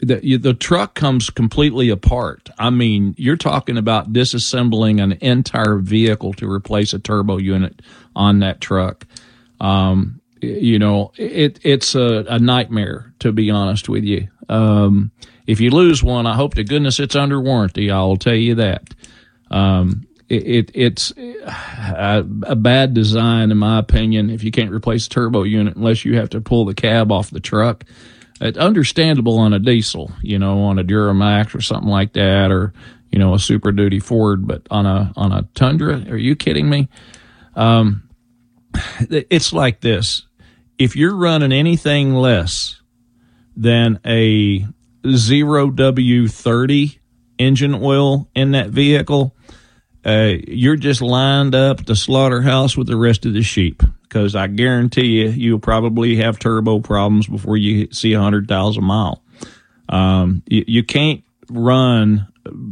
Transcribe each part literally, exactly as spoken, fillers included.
the, you, the truck comes completely apart. I mean, you're talking about disassembling an entire vehicle to replace a turbo unit on that truck. Um, you know, it, it's a, a nightmare, to be honest with you. Um, if you lose one, I hope to goodness it's under warranty. I'll tell you that. Um, it, it it's a, a bad design, in my opinion, if you can't replace a turbo unit unless you have to pull the cab off the truck. It's understandable on a diesel, you know, on a Duramax or something like that, or, you know, a Super Duty Ford, but on a, on a Tundra, are you kidding me? Um, it's like this. If you're running anything less than a zero W thirty engine oil in that vehicle, uh, you're just lined up at the slaughterhouse with the rest of the sheep. Because I guarantee you, you'll probably have turbo problems before you see one hundred thousand mile. Um, you, you can't run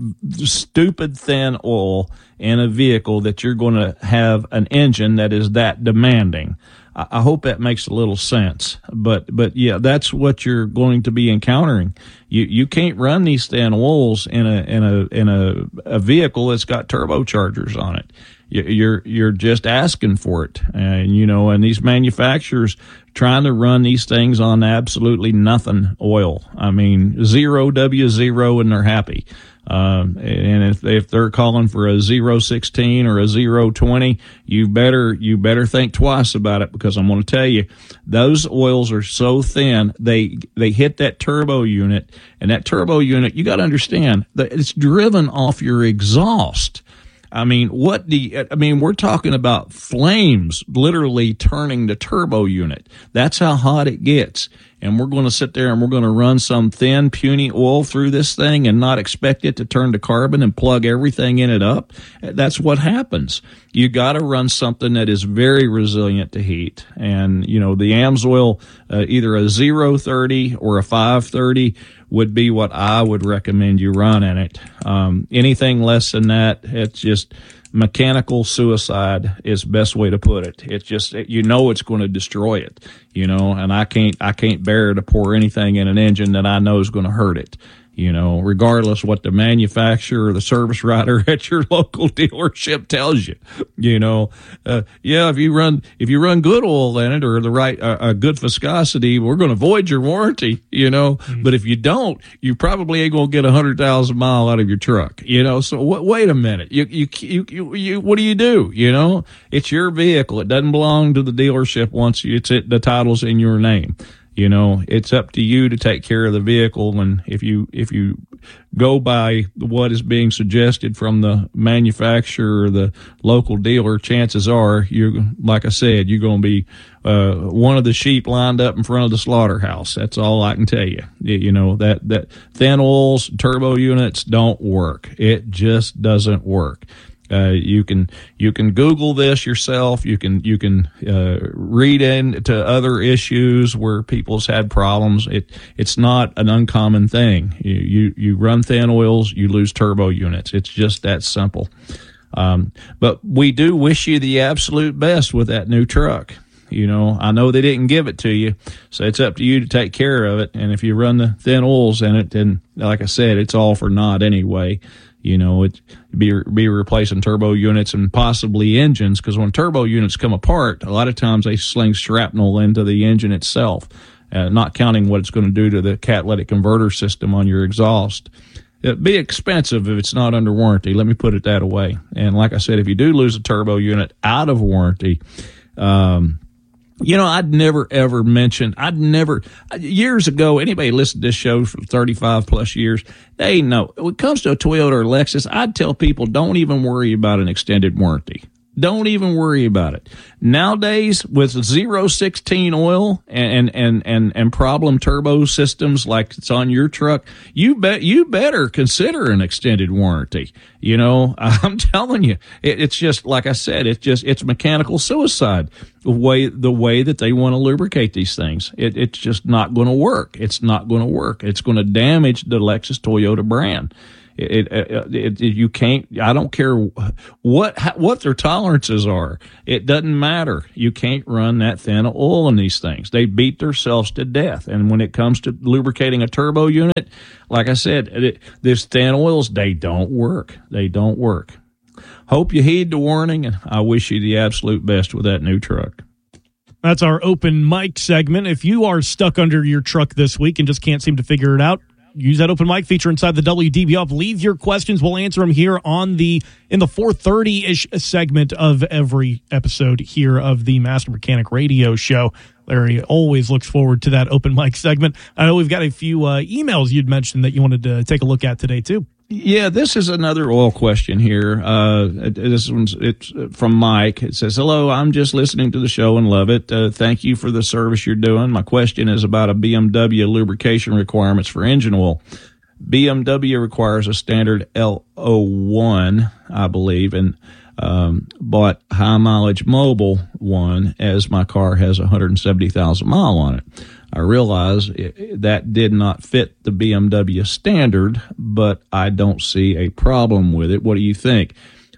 stupid thin oil in a vehicle that you're going to have an engine that is that demanding. I, I hope that makes a little sense. But, but yeah, that's what you're going to be encountering. You, you can't run these thin oils in a, in a, in a, a vehicle that's got turbochargers on it. You're you're just asking for it, and you know, and these manufacturers trying to run these things on absolutely nothing oil. I mean, zero W zero, and they're happy. Um, and if if they're calling for a zero sixteen or a zero twenty, you better you better think twice about it, because I'm going to tell you, those oils are so thin they they hit that turbo unit, and that turbo unit, you got to understand that it's driven off your exhaust. I mean, what the, I mean, we're talking about flames literally turning the turbo unit. That's how hot it gets. And we're going to sit there and we're going to run some thin, puny oil through this thing and not expect it to turn to carbon and plug everything in it up. That's what happens. You got to run something that is very resilient to heat. And, you know, the AMSOIL, uh, either a zero thirty or a five thirty would be what I would recommend you run in it. Um, anything less than that, it's just mechanical suicide is the best way to put it. It's just, you know, it's going to destroy it, you know, and I can't, I can't bear to pour anything in an engine that I know is going to hurt it. You know, regardless what the manufacturer or the service writer at your local dealership tells you, you know, uh, yeah, if you run, if you run good oil in it or the right, uh, a good viscosity, we're going to void your warranty, you know, mm-hmm. But if you don't, you probably ain't going to get a hundred thousand mile out of your truck, you know, so w- wait a minute, you, you, you, you, you, what do you do? You know, it's your vehicle. It doesn't belong to the dealership once it's it, the title's in your name. You know, it's up to you to take care of the vehicle. And if you, if you go by what is being suggested from the manufacturer or the local dealer, chances are you're, like I said, you're going to be, uh, one of the sheep lined up in front of the slaughterhouse. That's all I can tell you. You know, that, that thin oils, turbo units don't work. It just doesn't work. Uh, you can, you can Google this yourself. You can, you can, uh, read into other issues where people's had problems. It, it's not an uncommon thing. You, you, you run thin oils, you lose turbo units. It's just that simple. Um, but we do wish you the absolute best with that new truck. You know, I know they didn't give it to you, so it's up to you to take care of it. And if you run the thin oils in it, then like I said, it's all for naught anyway. You know, it be be replacing turbo units and possibly engines, because when turbo units come apart, a lot of times they sling shrapnel into the engine itself, uh, not counting what it's going to do to the catalytic converter system on your exhaust. It'd be expensive if it's not under warranty. Let me put it that way. And like I said, if you do lose a turbo unit out of warranty, um, you know, I'd never, ever mention, I'd never, years ago, anybody listened to this show for thirty-five plus years, they know. When it comes to a Toyota or Lexus, I'd tell people don't even worry about an extended warranty. Don't even worry about it. Nowadays, with zero sixteen oil and, and, and, and problem turbo systems like it's on your truck, you bet, you better consider an extended warranty. You know, I'm telling you, it, it's just, like I said, it's just, it's mechanical suicide. The way, the way that they want to lubricate these things. It, it's just not going to work. It's not going to work. It's going to damage the Lexus Toyota brand. It, it, it, it you can't. I don't care what what their tolerances are. It doesn't matter. You can't run that thin of oil in these things. They beat themselves to death. And when it comes to lubricating a turbo unit, like I said, it, these thin oils, they don't work. They don't work. Hope you heed the warning, and I wish you the absolute best with that new truck. That's our open mic segment. If you are stuck under your truck this week and just can't seem to figure it out, use that open mic feature inside the W D B F. Leave your questions. We'll answer them here on the in the four thirty-ish segment of every episode here of the Master Mechanic Radio Show. Larry always looks forward to that open mic segment. I know we've got a few uh, emails you'd mentioned that you wanted to take a look at today, too. Yeah, this is another oil question here. Uh, this one's it's from Mike. It says, "Hello, I'm just listening to the show and love it. Uh, thank you for the service you're doing. My question is about a B M W lubrication requirements for engine oil. B M W requires a standard L O one, I believe, and um, bought high mileage Mobil one as my car has one hundred seventy thousand mile on it. I realize it, that did not fit the B M W standard, but I don't see a problem with it. What do you think?"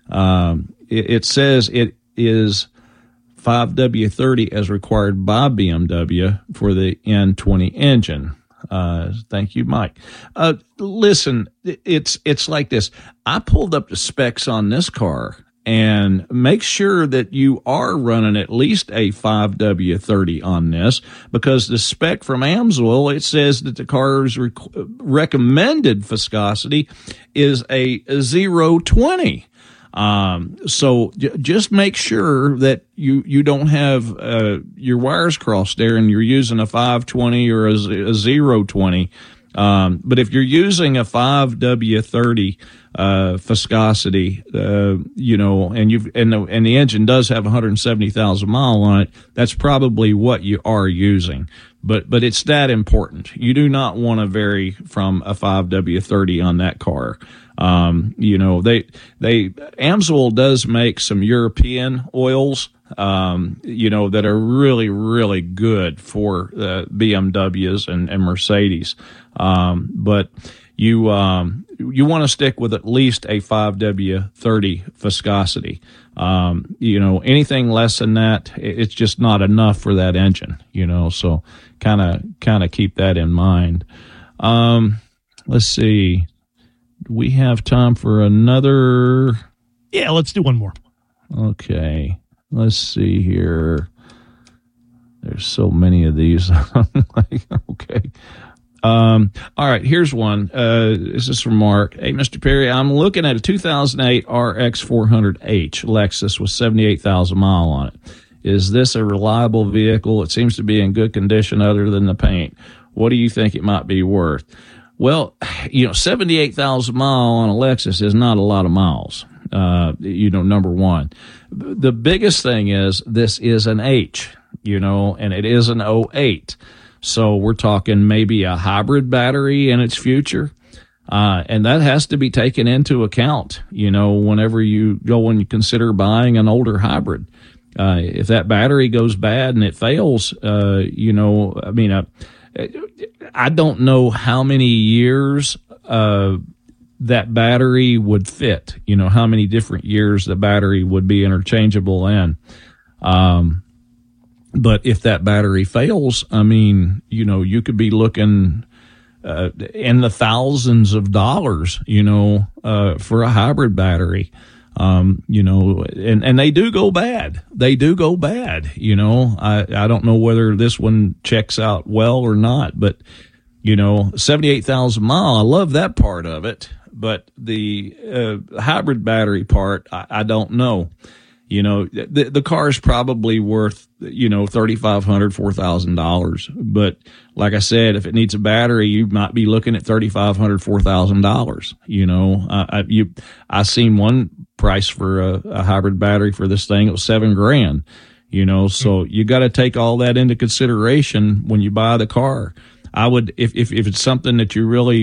Um, it, it says it is five W thirty as required by B M W for the N twenty engine. Uh, thank you, Mike. Uh, listen, it's it's like this. I pulled up the specs on this car. And make sure that you are running at least a five W thirty on this, because the spec from AMSOIL, it says that the car's rec- recommended viscosity is a, a zero twenty. Um, so j- just make sure that you, you don't have, uh, your wires crossed there and you're using a five twenty or a, a zero twenty. Um, but if you're using a five W thirty, uh, viscosity, uh, you know, and you've, and the, and the engine does have one hundred seventy thousand mile on it, that's probably what you are using. But, but it's that important. You do not want to vary from a five W thirty on that car. Um, you know, they, they, AMSOIL does make some European oils, um, you know, that are really, really good for, uh, B M Ws and, and Mercedes. Um, but you, um, you want to stick with at least a five W thirty viscosity. Um, you know, anything less than that, it's just not enough for that engine, you know, so kind of, kind of keep that in mind. Um, let's see. Do we have time for another? Yeah, let's do one more. Okay. Let's see here. There's so many of these. Like, okay. Um, all right, here's one. Uh, this is from Mark. "Hey, Mister Perry, I'm looking at a two thousand eight R X four hundred H Lexus with seventy-eight thousand mile on it. Is this a reliable vehicle? It seems to be in good condition other than the paint. What do you think it might be worth?" Well, you know, seventy-eight thousand mile on a Lexus is not a lot of miles. Uh, you know, number one. The biggest thing is this is an H, you know, and it is an oh eight. So we're talking maybe a hybrid battery in its future. Uh, and that has to be taken into account, you know, whenever you go and you consider buying an older hybrid. Uh, if that battery goes bad and it fails, uh, you know, I mean, uh, I don't know how many years, uh, that battery would fit, you know, how many different years the battery would be interchangeable in. Um, but if that battery fails, I mean, you know, you could be looking, uh, in the thousands of dollars, you know, uh, for a hybrid battery. Um, you know, and, and they do go bad. They do go bad. You know, I, I don't know whether this one checks out well or not, but, you know, seventy-eight thousand mile, I love that part of it. But the uh, hybrid battery part, I, I don't know. You know, the, the car is probably worth, you know, thirty-five hundred dollars, four thousand dollars. But like I said, if it needs a battery, you might be looking at thirty-five hundred dollars, four thousand dollars. You know, uh, I, you, I seen one price for a, a hybrid battery for this thing. It was seven grand, you know, so you got to take all that into consideration when you buy the car. I would, if, if, if it's something that you really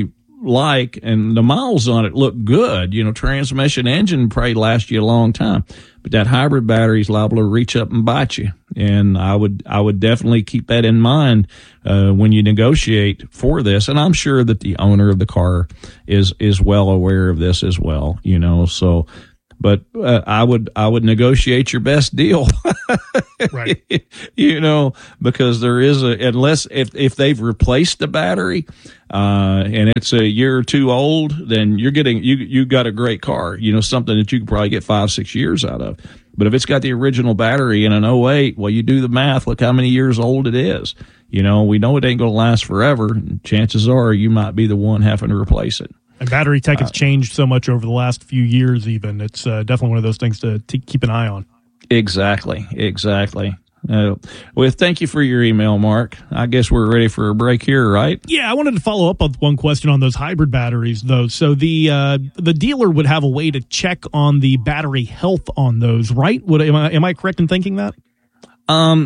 like, and the miles on it look good. You know, transmission, engine probably last you a long time, but that hybrid battery is liable to reach up and bite you. And I would, I would definitely keep that in mind, uh, when you negotiate for this. And I'm sure that the owner of the car is, is well aware of this as well, you know, so, but, uh, I would, I would negotiate your best deal. Right. You know, because there is a, unless if, if they've replaced the battery, uh, and it's a year or two old, then you're getting, you, you got a great car, you know, something that you could probably get five, six years out of. But if it's got the original battery in an oh eight, well, you do the math, look how many years old it is. You know, we know it ain't going to last forever. Chances are you might be the one having to replace it. And battery tech has changed so much over the last few years even. It's uh, definitely one of those things to, to keep an eye on. Exactly, exactly. Uh, well, thank you for your email, Mark. I guess we're ready for a break here, right? Yeah, I wanted to follow up on one question on those hybrid batteries, though. So the uh, the dealer would have a way to check on the battery health on those, right? Would am I am I correct in thinking that? Um,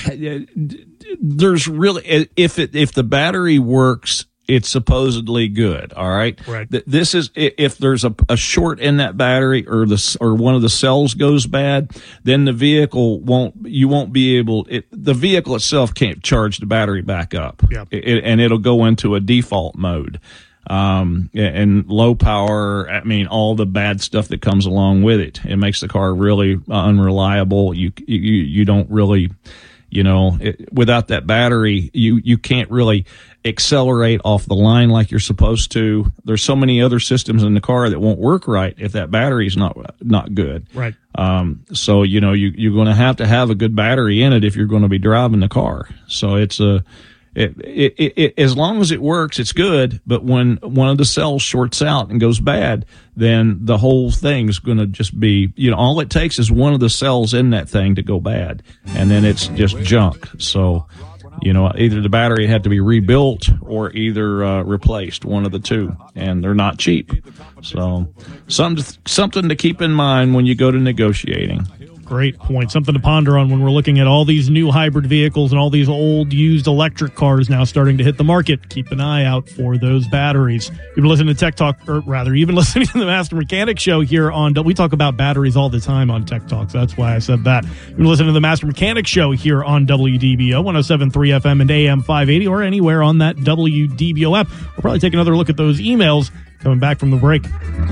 there's really if it if the battery works, it's supposedly good. All right. Right. This is if there's a, a short in that battery or the or one of the cells goes bad, then the vehicle won't. You won't be able. It, the vehicle itself can't charge the battery back up. Yeah. It, and it'll go into a default mode. Um, and low power. I mean, all the bad stuff that comes along with it. It makes the car really unreliable. You you you don't really. You know, it, without that battery, you, you can't really accelerate off the line like you're supposed to. There's so many other systems in the car that won't work right if that battery is not not good. Right. Um, so, you know, you, you're going to have to have a good battery in it if you're going to be driving the car. So it's a, it, it, it, it, as long as it works, it's good. But when one of the cells shorts out and goes bad, then the whole thing's going to just be, you know, all it takes is one of the cells in that thing to go bad, and then it's just junk. So, you know, either the battery had to be rebuilt or either uh, replaced, one of the two, and they're not cheap. So, something something to keep in mind when you go to negotiating. Great point. Something to ponder on when we're looking at all these new hybrid vehicles and all these old used electric cars now starting to hit the market. Keep an eye out for those batteries. You've been listening to Tech Talk, or rather, you've been listening to the Master Mechanic Show here on, we talk about batteries all the time on Tech Talk, so that's why I said that. You've been listening to the Master Mechanic Show here on W D B O, one oh seven point three F M and A M five eighty, or anywhere on that W D B O app. We'll probably take another look at those emails coming back from the break.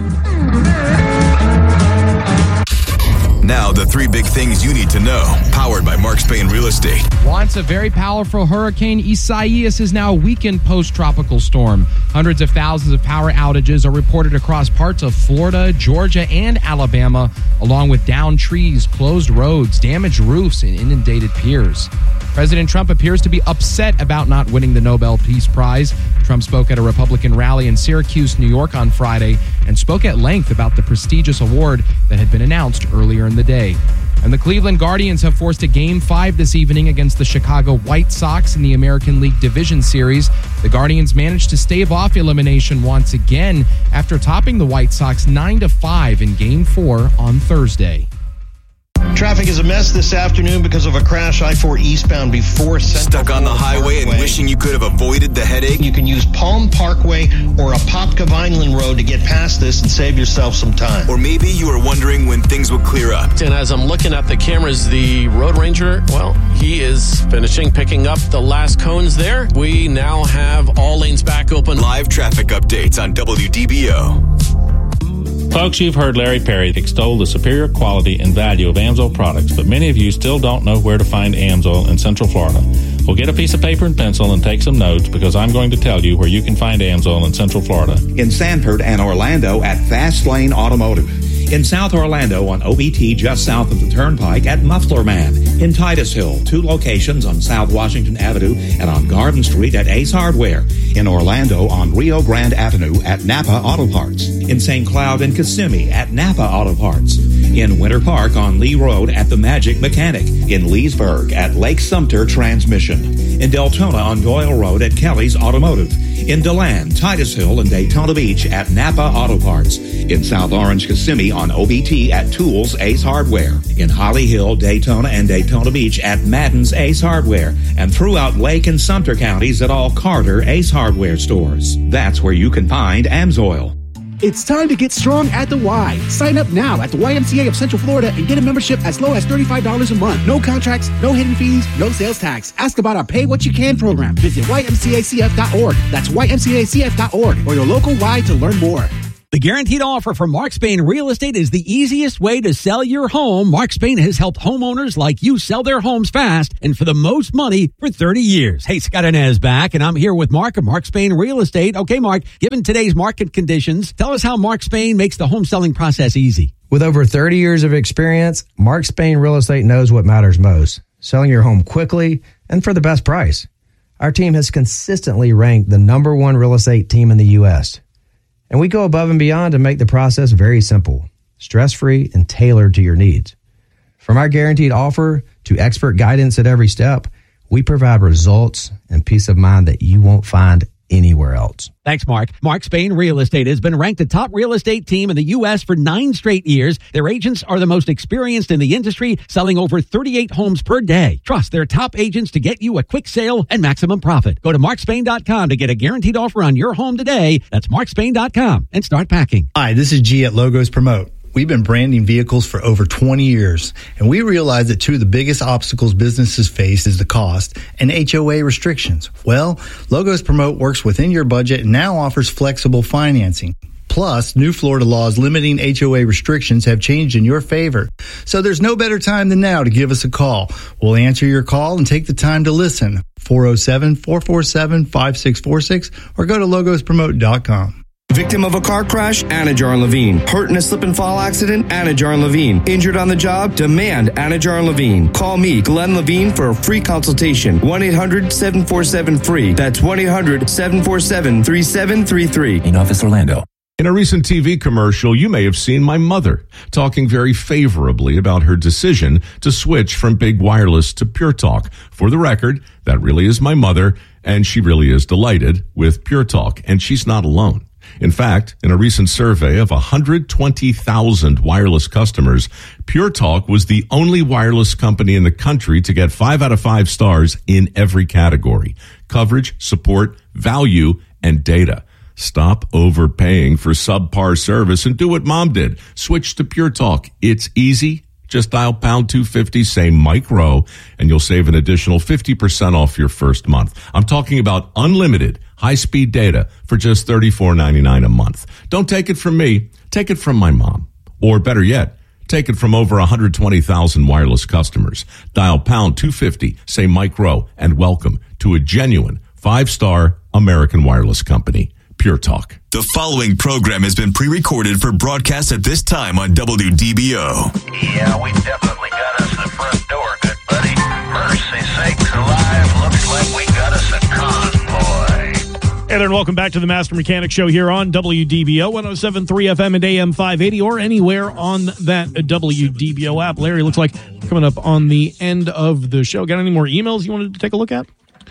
Now, the three big things you need to know, powered by Mark Spain Real Estate. Once a very powerful hurricane, Isaias is now a weakened post-tropical storm. Hundreds of thousands of power outages are reported across parts of Florida, Georgia, and Alabama, along with downed trees, closed roads, damaged roofs, and inundated piers. President Trump appears to be upset about not winning the Nobel Peace Prize. Trump spoke at a Republican rally in Syracuse, New York on Friday and spoke at length about the prestigious award that had been announced earlier in the day. And the Cleveland Guardians have forced a Game five this evening against the Chicago White Sox in the American League Division Series. The Guardians managed to stave off elimination once again after topping the White Sox nine to five in Game four on Thursday. Traffic is a mess this afternoon because of a crash I four eastbound before Central. Stuck on the highway and wishing you could have avoided the headache? You can use Palm Parkway or Apopka Vineland Road to get past this and save yourself some time. Or maybe you were wondering when things would clear up. And as I'm looking at the cameras, the Road Ranger, well, he is finishing picking up the last cones there. We now have all lanes back open. Live traffic updates on W D B O. Folks, you've heard Larry Perry extol the superior quality and value of Amsoil products, but many of you still don't know where to find Amsoil in Central Florida. Well, get a piece of paper and pencil and take some notes, because I'm going to tell you where you can find Amsoil in Central Florida. In Sanford and Orlando at Fast Lane Automotive. In South Orlando on O B T just south of the Turnpike at Muffler Man. In Titusville, two locations on South Washington Avenue and on Garden Street at Ace Hardware. In Orlando on Rio Grande Avenue at Napa Auto Parts. In Saint Cloud and Kissimmee at Napa Auto Parts. In Winter Park on Lee Road at The Magic Mechanic. In Leesburg at Lake Sumter Transmission. In Deltona on Doyle Road at Kelly's Automotive. In DeLand, Titus Hill, and Daytona Beach at Napa Auto Parts. In South Orange, Kissimmee on O B T at Tools Ace Hardware. In Holly Hill, Daytona, and Daytona Beach at Madden's Ace Hardware. And throughout Lake and Sumter counties at all Carter Ace Hardware stores. That's where you can find AMSOIL. It's time to get strong at the Y. Sign up now at the Y M C A of Central Florida and get a membership as low as thirty-five dollars a month. No contracts, no hidden fees, no sales tax. Ask about our Pay What You Can program. Visit Y M C A C F dot org. That's Y M C A C F dot org or your local Y to learn more. The guaranteed offer from Mark Spain Real Estate is the easiest way to sell your home. Mark Spain has helped homeowners like you sell their homes fast and for the most money for thirty years. Hey, Scott Inez back, and I'm here with Mark of Mark Spain Real Estate. Okay, Mark, given today's market conditions, tell us how Mark Spain makes the home selling process easy. With over thirty years of experience, Mark Spain Real Estate knows what matters most, selling your home quickly and for the best price. Our team has consistently ranked the number one real estate team in the U S, and we go above and beyond to make the process very simple, stress-free, and tailored to your needs. From our guaranteed offer to expert guidance at every step, we provide results and peace of mind that you won't find anywhere else. Thanks, Mark. Mark Spain Real Estate has been ranked the top real estate team in the U S for nine straight years. Their agents are the most experienced in the industry, selling over thirty-eight homes per day. Trust their top agents to get you a quick sale and maximum profit. Go to mark spain dot com to get a guaranteed offer on your home today. That's mark spain dot com and start packing. Hi, this is G at Logos Promote. We've been branding vehicles for over twenty years, and we realize that two of the biggest obstacles businesses face is the cost and H O A restrictions. Well, Logos Promote works within your budget and now offers flexible financing. Plus, new Florida laws limiting H O A restrictions have changed in your favor. So there's no better time than now to give us a call. We'll answer your call and take the time to listen. four oh seven, four four seven, five six four six or go to logos promote dot com. Victim of a car crash? Anajar and Levine. Hurt in a slip and fall accident? Anajar and Levine. Injured on the job? Demand Anajar and Levine. Call me, Glenn Levine, for a free consultation. one eight hundred seven four seven free. That's one eight hundred seven four seven three seven three three. In Office Orlando. In a recent T V commercial, you may have seen my mother talking very favorably about her decision to switch from Big Wireless to Pure Talk. For the record, that really is my mother, and she really is delighted with Pure Talk, and she's not alone. In fact, in a recent survey of one hundred twenty thousand wireless customers, Pure Talk was the only wireless company in the country to get five out of five stars in every category: coverage, support, value, and data. Stop overpaying for subpar service and do what Mom did. Switch to Pure Talk. It's easy. Just dial pound two fifty, say Mike Rowe, and you'll save an additional fifty percent off your first month. I'm talking about unlimited high-speed data for just thirty-four ninety-nine a month. Don't take it from me. Take it from my mom. Or better yet, take it from over one hundred twenty thousand wireless customers. Dial pound two fifty, say Mike Rowe, and welcome to a genuine five-star American wireless company. Pure Talk. The following program has been pre-recorded for broadcast at this time on W D B O. Yeah, we definitely got us the front door, good buddy. Mercy sakes alive, looks like we got us a convoy. Hey there, and welcome back to the Master Mechanic Show here on W D B O, one oh seven point three F M and A M five eighty, or anywhere on that W D B O app. Larry, looks like coming up on the end of the show. Got any more emails you wanted to take a look at?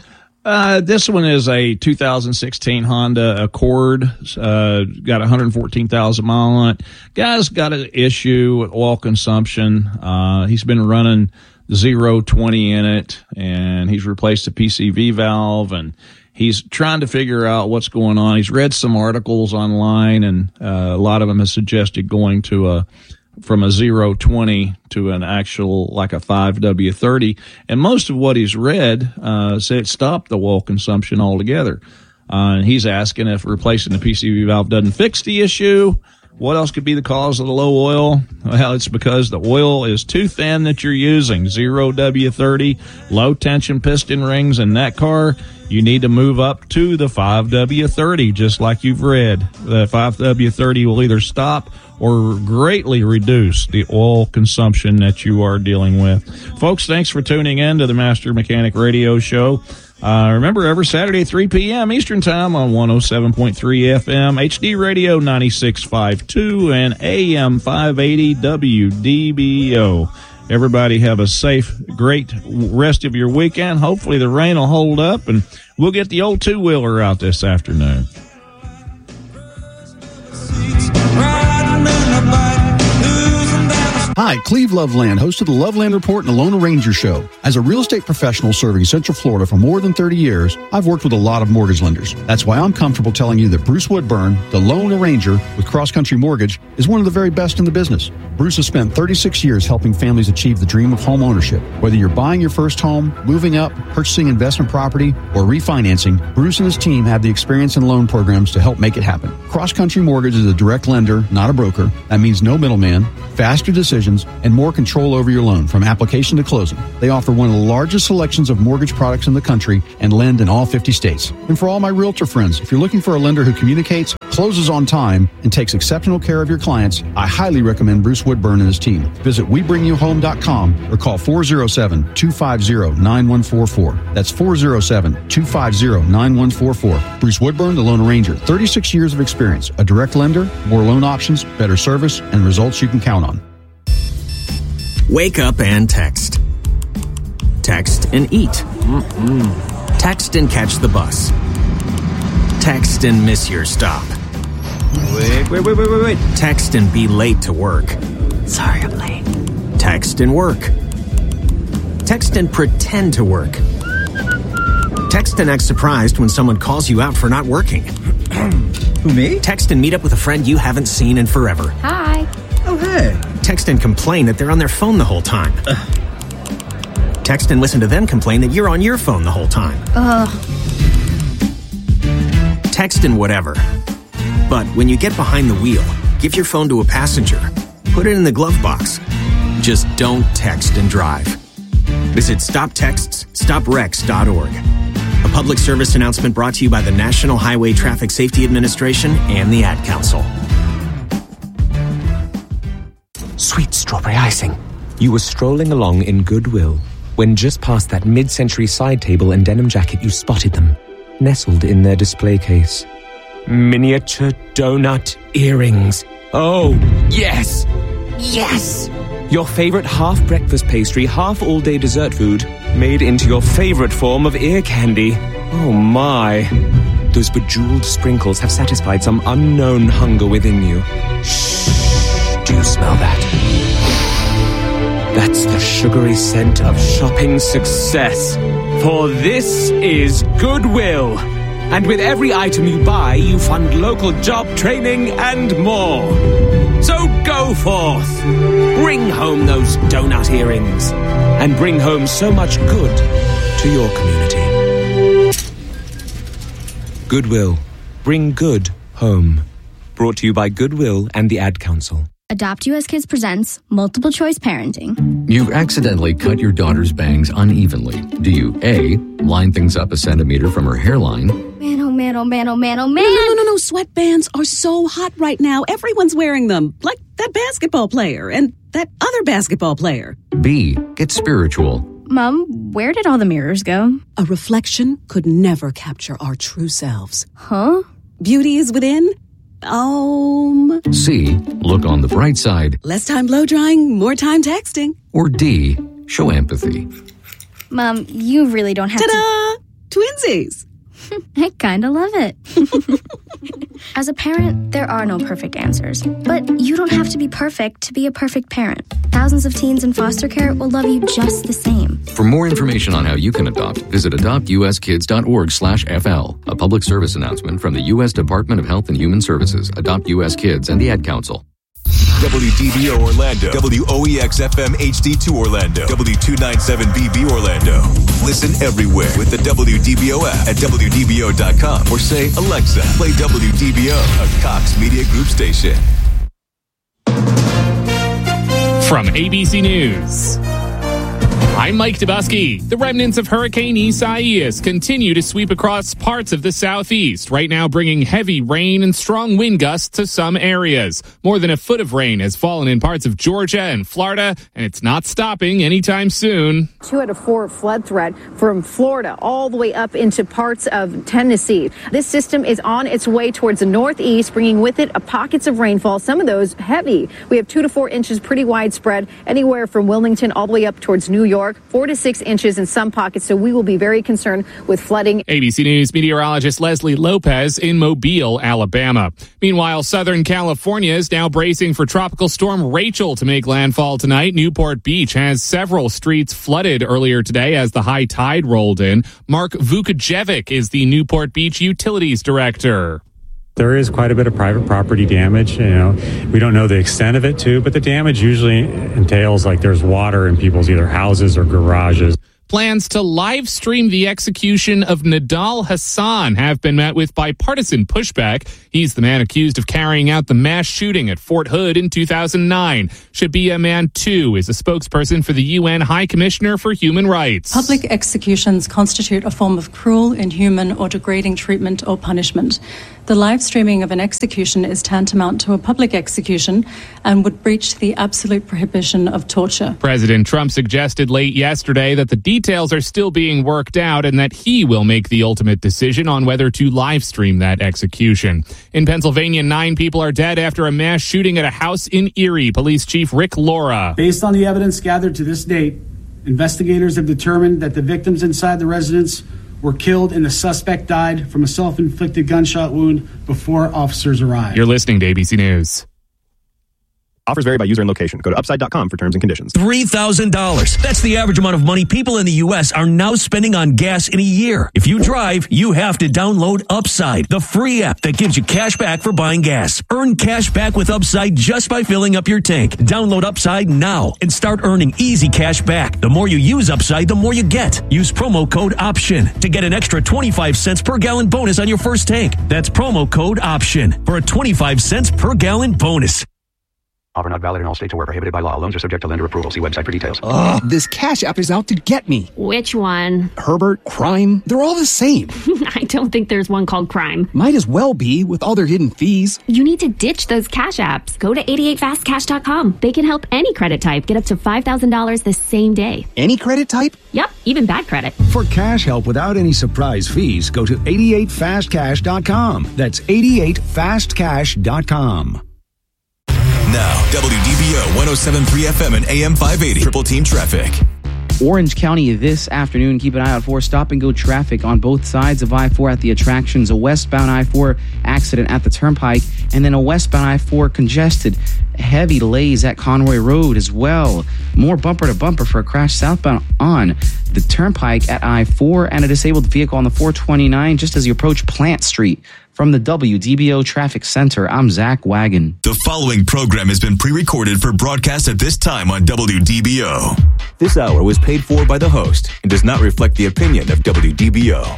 Uh, this one is a two thousand sixteen Honda Accord. Uh, got one hundred fourteen thousand miles on it. Guy's got an issue with oil consumption. Uh, he's been running zero twenty in it, and he's replaced the P C V valve, and he's trying to figure out what's going on. He's read some articles online, and uh, a lot of them have suggested going to a from a zero twenty to an actual, like a five W thirty. And most of what he's read uh, said stop the oil consumption altogether. Uh, and he's asking if replacing the P C V valve doesn't fix the issue. What else could be the cause of the low oil? Well, it's because the oil is too thin that you're using. zero W thirty, low tension piston rings in that car. You need to move up to the five W thirty, just like you've read. The five W thirty will either stop or greatly reduce the oil consumption that you are dealing with. Folks, thanks for tuning in to the Master Mechanic Radio Show. Uh, remember, every Saturday, three p.m. Eastern Time on one oh seven point three F M, H D Radio ninety-six point five two, and A M five eighty W D B O. Everybody have a safe, great rest of your weekend. Hopefully the rain will hold up, and we'll get the old two-wheeler out this afternoon. Hi, Cleve Loveland, host of the Loveland Report and the Lone Ranger Show. As a real estate professional serving Central Florida for more than thirty years, I've worked with a lot of mortgage lenders. That's why I'm comfortable telling you that Bruce Woodburn, the Lone Ranger with Cross Country Mortgage, is one of the very best in the business. Bruce has spent thirty-six years helping families achieve the dream of home ownership. Whether you're buying your first home, moving up, purchasing investment property, or refinancing, Bruce and his team have the experience and loan programs to help make it happen. Cross Country Mortgage is a direct lender, not a broker. That means no middleman, faster decisions, and more control over your loan from application to closing. They offer one of the largest selections of mortgage products in the country and lend in all fifty states. And for all my realtor friends, if you're looking for a lender who communicates, closes on time, and takes exceptional care of your clients, I highly recommend Bruce Woodburn and his team. Visit we bring you home dot com or call four oh seven, two five oh, nine one four four. That's four oh seven, two five oh, nine one four four. Bruce Woodburn, the Lone Ranger, thirty-six years of experience, a direct lender, more loan options, better service, and results you can count on. Wake up and text. Text and eat. Mm-mm. Text and catch the bus. Text and miss your stop. Wait, wait, wait, wait, wait, wait. Text and be late to work. Sorry, I'm late. Text and work. Text and pretend to work. Text and act surprised when someone calls you out for not working. Who, me? Text and meet up with a friend you haven't seen in forever. Hi. Oh, hey. Text and complain that they're on their phone the whole time. Ugh. Text and listen to them complain that you're on your phone the whole time. Ugh. Text and whatever. But when you get behind the wheel, give your phone to a passenger. Put it in the glove box. Just don't text and drive. Visit stop texts stop wrecks dot org. A public service announcement brought to you by the National Highway Traffic Safety Administration and the Ad Council. Sweet strawberry icing. You were strolling along in Goodwill when just past that mid-century side table and denim jacket you spotted them, nestled in their display case. Miniature donut earrings. Oh, yes! Yes! Your favorite half-breakfast pastry, half-all-day dessert food, made into your favorite form of ear candy. Oh, my. Those bejeweled sprinkles have satisfied some unknown hunger within you. Shh. Do you smell that? That's the sugary scent of shopping success. For this is Goodwill. And with every item you buy, you fund local job training and more. So go forth. Bring home those donut earrings. And bring home so much good to your community. Goodwill. Bring good home. Brought to you by Goodwill and the Ad Council. Adopt U S Kids presents Multiple Choice Parenting. You've accidentally cut your daughter's bangs unevenly. Do you A, line things up a centimeter from her hairline? Man, oh man, oh man, oh man, oh man. No, no, no, no, no. Sweatbands are so hot right now. Everyone's wearing them. Like that basketball player and that other basketball player. B, get spiritual. Mom, where did all the mirrors go? A reflection could never capture our true selves. Huh? Beauty is within. Um. C, look on the bright side. Less time blow drying, more time texting. Or D, show empathy. Mom, you really don't have Ta-da! to... Twinsies! I kind of love it. As a parent, there are no perfect answers. But you don't have to be perfect to be a perfect parent. Thousands of teens in foster care will love you just the same. For more information on how you can adopt, visit adopt u s kids dot org slash f l. A public service announcement from the U S Department of Health and Human Services, Adopt U S Kids, and the Ad Council. W D B O Orlando, W O E X F M H D two Orlando, W two ninety-seven B B Orlando. Listen everywhere with the W D B O app at W D B O dot com or say, Alexa, play W D B O, a Cox Media Group station. From A B C News, I'm Mike Dubusky. The remnants of Hurricane Isaias continue to sweep across parts of the southeast, right now bringing heavy rain and strong wind gusts to some areas. More than a foot of rain has fallen in parts of Georgia and Florida, and it's not stopping anytime soon. Two out of four flood threat from Florida all the way up into parts of Tennessee. This system is on its way towards the northeast, bringing with it a pockets of rainfall, some of those heavy. We have two to four inches pretty widespread, anywhere from Wilmington all the way up towards New York. Four to six inches in some pockets, so we will be very concerned with flooding. A B C News meteorologist Leslie Lopez in Mobile, Alabama. Meanwhile, Southern California is now bracing for Tropical Storm Rachel to make landfall tonight. Newport Beach has several streets flooded earlier today as the high tide rolled in. Mark Vukajevic is the Newport Beach Utilities Director. There is quite a bit of private property damage. You know, we don't know the extent of it too, but the damage usually entails like there's water in people's either houses or garages. Plans to live stream the execution of Nidal Hassan have been met with bipartisan pushback. He's the man accused of carrying out the mass shooting at Fort Hood in two thousand nine. Shabia Mantou is a spokesperson for the U N High Commissioner for Human Rights. Public executions constitute a form of cruel, inhuman, or degrading treatment or punishment. The live streaming of an execution is tantamount to a public execution and would breach the absolute prohibition of torture. President Trump suggested late yesterday that the details are still being worked out and that he will make the ultimate decision on whether to live stream that execution. In Pennsylvania, nine people are dead after a mass shooting at a house in Erie. Police Chief Rick Laura. Based on the evidence gathered to this date, investigators have determined that the victims inside the residence were killed and the suspect died from a self-inflicted gunshot wound before officers arrived. You're listening to A B C News. Offers vary by user and location. Go to upside dot com for terms and conditions. three thousand dollars. That's the average amount of money people in the U S are now spending on gas in a year. If you drive, you have to download Upside, the free app that gives you cash back for buying gas. Earn cash back with Upside just by filling up your tank. Download Upside now and start earning easy cash back. The more you use Upside, the more you get. Use promo code OPTION to get an extra twenty-five cents per gallon bonus on your first tank. That's promo code OPTION for a twenty-five cents per gallon bonus. Offer not valid in all states or where prohibited by law. Loans are subject to lender approval. See website for details. Ugh, this Cash App is out to get me. Which one? Herbert, Crime, they're all the same. I don't think there's one called Crime. Might as well be with all their hidden fees. You need to ditch those Cash Apps. Go to eighty-eight fast cash dot com. They can help any credit type get up to five thousand dollars the same day. Any credit type? Yep, even bad credit. For cash help without any surprise fees, go to eighty-eight fast cash dot com. That's eighty-eight fast cash dot com. Now, W D B O one oh seven point three F M and A M five eighty. Triple Team Traffic. Orange County this afternoon. Keep an eye out for stop-and-go traffic on both sides of I four at the attractions. A westbound I four accident at the Turnpike, and then a westbound I four congested. Heavy delays at Conroy Road as well. More bumper-to-bumper for a crash southbound on the Turnpike at I four, and a disabled vehicle on the four twenty-nine just as you approach Plant Street. From the W D B O Traffic Center, I'm Zach Wagon. The following program has been pre-recorded for broadcast at this time on W D B O. This hour was paid for by the host and does not reflect the opinion of W D B O.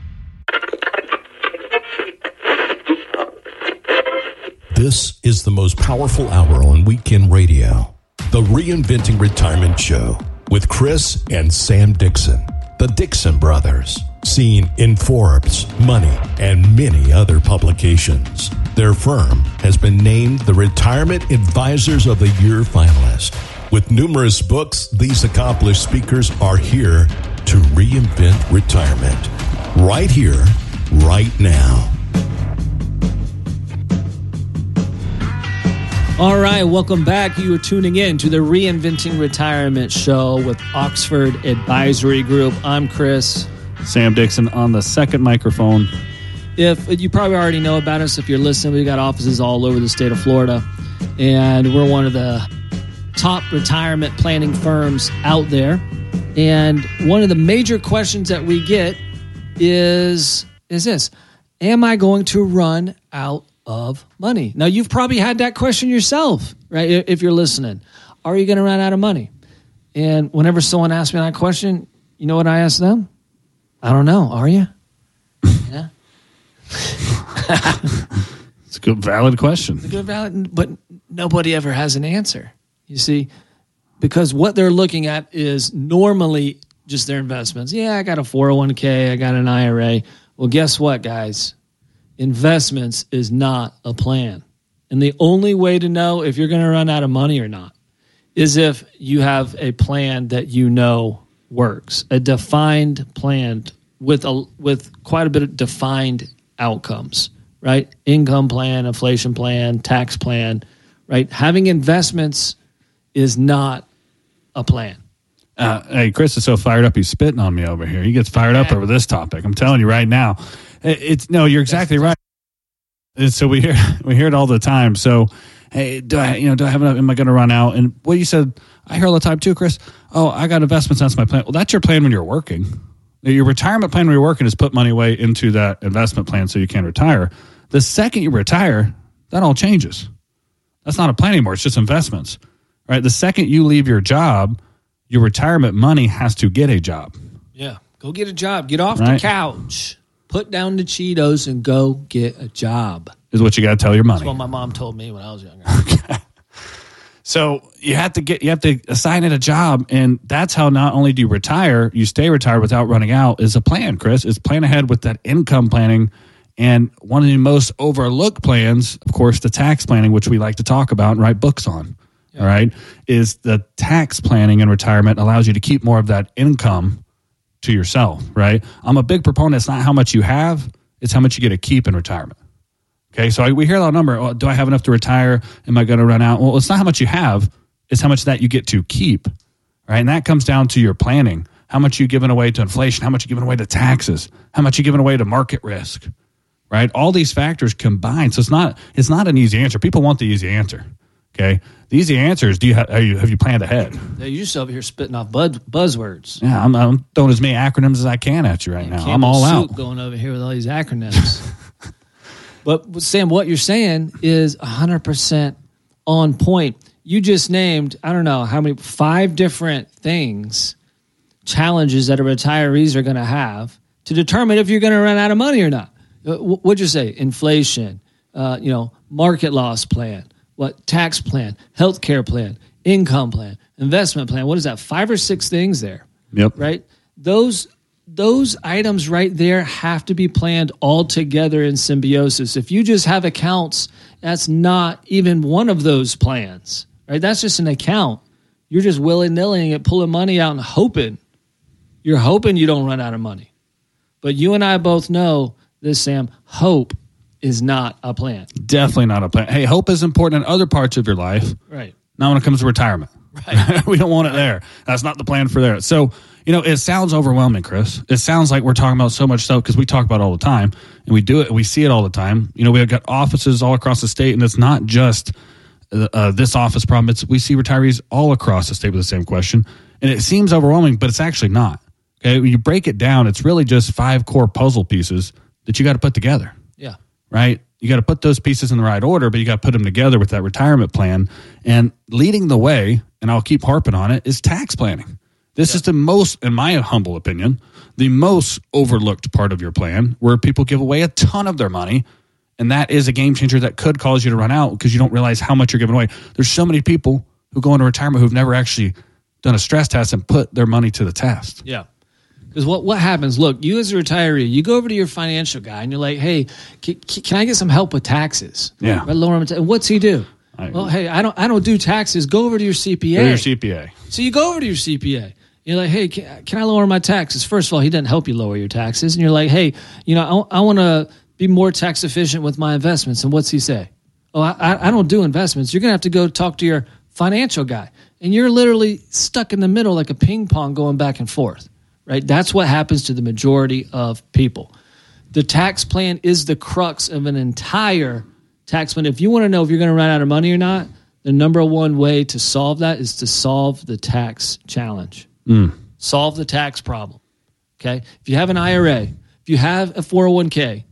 This is the most powerful hour on weekend radio. The Reinventing Retirement Show with Chris and Sam Dixon, the Dixon Brothers. Seen in Forbes, Money, and many other publications. Their firm has been named the Retirement Advisors of the Year finalist. With numerous books, these accomplished speakers are here to reinvent retirement. Right here, right now. All right, welcome back. You are tuning in to the Reinventing Retirement Show with Oxford Advisory Group. I'm Chris. Sam Dixon on the second microphone. If you probably already know about us, if you're listening, we've got offices all over the state of Florida, and we're one of the top retirement planning firms out there. And one of the major questions that we get is, is this: am I going to run out of money? Now, you've probably had that question yourself, right? If you're listening, are you going to run out of money? And whenever someone asks me that question, you know what I ask them? I don't know. Are you? Yeah. It's a good, valid question. It's a good, valid, but nobody ever has an answer. You see, because what they're looking at is normally just their investments. Yeah, I got a four oh one k, I got an I R A. Well, guess what, guys? Investments is not a plan. And the only way to know if you're going to run out of money or not is if you have a plan that you know works, a defined plan with a with quite a bit of defined outcomes, right? Income plan, inflation plan, tax plan, right? Having investments is not a plan. Uh, hey, Chris is so fired up, he's spitting on me over here. He gets fired up over this topic. I'm telling you right now. It, it's no, you're exactly right. And so we hear we hear it all the time. So, hey, do I, you know, do I have enough? Am I going to run out? And what you said, I hear all the time too, Chris. Oh, I got investments. That's my plan. Well, that's your plan when you're working. Your retirement plan when you're working is put money away into that investment plan so you can retire. The second you retire, that all changes. That's not a plan anymore. It's just investments, right? The second you leave your job, your retirement money has to get a job. Yeah. Go get a job. Get off right? the couch. Put down the Cheetos and go get a job. Is what you got to tell your money. That's what my mom told me when I was younger. Okay. So you have to get you have to assign it a job, and that's how not only do you retire, you stay retired without running out. Is a plan, Chris. Is plan ahead with that income planning, and one of the most overlooked plans, of course, the tax planning, which we like to talk about and write books on. Yeah. All right, is the tax planning in retirement allows you to keep more of that income to yourself. Right. I'm a big proponent. It's not how much you have; it's how much you get to keep in retirement. Okay, so I, we hear that number. Oh, do I have enough to retire? Am I going to run out? Well, it's not how much you have. It's how much that you get to keep, right? And that comes down to your planning. How much you giving away to inflation? How much you giving away to taxes? How much you giving away to market risk, right? All these factors combined. So it's not it's not an easy answer. People want the easy answer, okay? The easy answer is, do you have, are you, have you planned ahead? Yeah, you're just over here spitting off buzz, buzzwords. Yeah, I'm, I'm throwing as many acronyms as I can at you right now. I'm all out. Going over here with all these acronyms. But, Sam, what you're saying is one hundred percent on point. You just named, I don't know, how many, five different things, challenges that a retirees are going to have to determine if you're going to run out of money or not. What'd you say? Inflation, uh, you know, market loss plan, what tax plan, healthcare plan, income plan, investment plan. What is that? Five or six things there. Yep. Right? Those Those items right there have to be planned all together in symbiosis. If you just have accounts, that's not even one of those plans, right? That's just an account. You're just willy-nilly it, pulling money out and hoping. You're hoping you don't run out of money. But you and I both know this, Sam, hope is not a plan. Definitely not a plan. Hey, hope is important in other parts of your life. Right. Not when it comes to retirement. Right. We don't want it there. That's not the plan for there. So, you know, it sounds overwhelming, Chris. It sounds like we're talking about so much stuff because we talk about it all the time, and we do it. We see it all the time. You know, we've got offices all across the state, and it's not just uh, this office problem. It's we see retirees all across the state with the same question, and it seems overwhelming, but it's actually not. Okay, when you break it down, it's really just five core puzzle pieces that you got to put together. Yeah. Right? You got to put those pieces in the right order, but you got to put them together with that retirement plan. And leading the way, and I'll keep harping on it, is tax planning. This yeah. is the most, in my humble opinion, the most overlooked part of your plan, where people give away a ton of their money, and that is a game changer that could cause you to run out because you don't realize how much you're giving away. There's so many people who go into retirement who've never actually done a stress test and put their money to the test. Yeah. Because what, what happens, look, you as a retiree, you go over to your financial guy and you're like, hey, can, can I get some help with taxes? Yeah. Right, lower my ta- what's he do? I, well, hey, I don't I don't do taxes. Go over to your C P A. Go to your C P A. So you go over to your C P A. You're like, hey, can, can I lower my taxes? First of all, he doesn't help you lower your taxes. And you're like, hey, you know, I, I want to be more tax efficient with my investments. And what's he say? Oh, I, I don't do investments. You're going to have to go talk to your financial guy. And you're literally stuck in the middle like a ping pong going back and forth. Right? That's what happens to the majority of people. The tax plan is the crux of an entire tax plan. If you want to know if you're going to run out of money or not, the number one way to solve that is to solve the tax challenge. Mm. Solve the tax problem. Okay? If you have an I R A, if you have a four oh one k,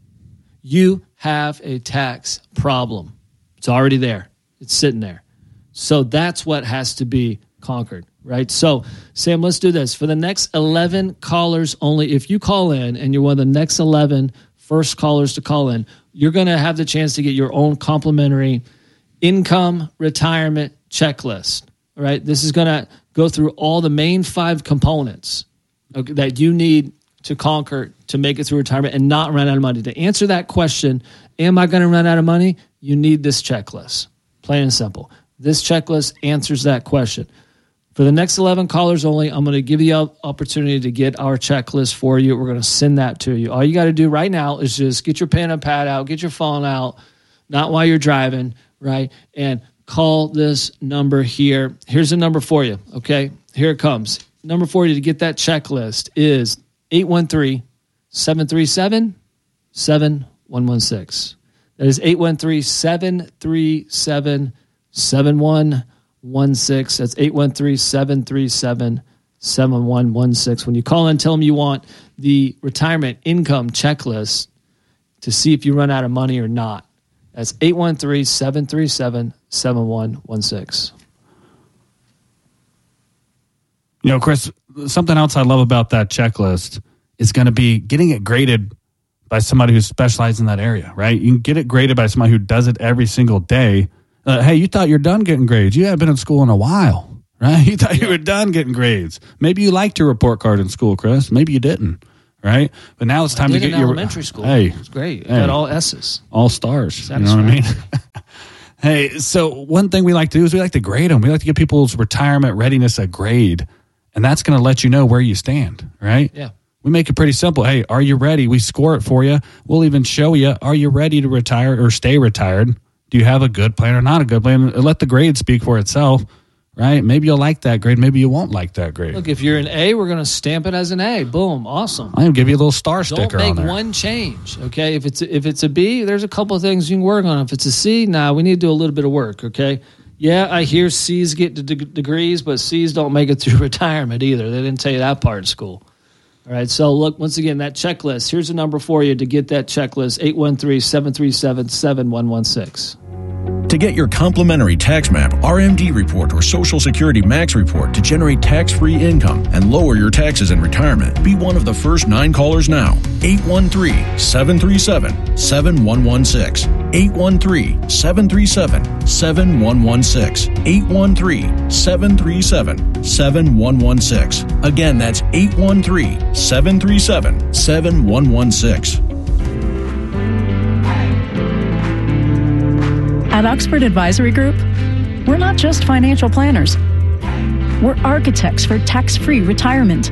you have a tax problem. It's already there. It's sitting there. So that's what has to be conquered. Right. So, Sam, let's do this. For the next eleven callers only, if you call in and you're one of the next eleven first callers to call in, you're going to have the chance to get your own complimentary income retirement checklist. All right, this is going to go through all the main five components okay, that you need to conquer to make it through retirement and not run out of money. To answer that question, am I going to run out of money? You need this checklist. Plain and simple. This checklist answers that question. For the next eleven callers only, I'm going to give you an opportunity to get our checklist for you. We're going to send that to you. All you got to do right now is just get your pen and pad out, get your phone out, not while you're driving, right? And call this number here. Here's the number for you, okay? Here it comes. Number for you to get that checklist is eight one three, seven three seven, seven one one six. That is eight one three, seven three seven, seven one one six. That's eight one three, seven three seven, seven one one six. When you call in, tell them you want the retirement income checklist to see if you run out of money or not. That's eight one three, seven three seven, seven one one six. You know, Chris, something else I love about that checklist is going to be getting it graded by somebody who specializes in that area, right? You can get it graded by somebody who does it every single day. Uh, hey, you thought you're done getting grades. You haven't been in school in a while, right? You thought you were done getting grades. Maybe you liked your report card in school, Chris. Maybe you didn't, right? But now it's time I to did get in your elementary school. Hey, it's great. I hey, got all S's, all stars. You know what I mean? Hey, so one thing we like to do is we like to grade them. We like to give people's retirement readiness a grade, and that's going to let you know where you stand, right? Yeah. We make it pretty simple. Hey, are you ready? We score it for you. We'll even show you, are you ready to retire or stay retired? Do you have a good plan or not a good plan? Let the grade speak for itself, right? Maybe you'll like that grade. Maybe you won't like that grade. Look, if you're an A, we're going to stamp it as an A. Boom. Awesome. I'm going to give you a little star sticker Don't on make there. one change, okay? If it's a, if it's a B, there's a couple of things you can work on. If it's a C, nah, we need to do a little bit of work, okay? Yeah, I hear C's get the de- degrees, but C's don't make it through retirement either. They didn't tell you that part in school. All right, so look, once again, that checklist. Here's a number for you to get that checklist, eight one three, seven three seven, seven one one six. To get your complimentary tax map, R M D report, or Social Security Max report to generate tax-free income and lower your taxes in retirement, be one of the first nine callers now. eight one three, seven three seven, seven one one six. eight one three, seven three seven, seven one one six. eight one three, seven three seven, seven one one six. Again, that's eight one three, seven three seven, seven one one six. At Oxford Advisory Group, we're not just financial planners. We're architects for tax-free retirement.